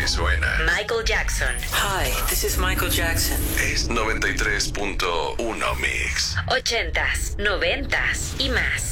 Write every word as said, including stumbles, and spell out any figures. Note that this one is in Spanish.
Así suena. Michael Jackson. Hi, this is Michael Jackson. Es noventa y tres punto uno Mix. Ochentas, noventas y más.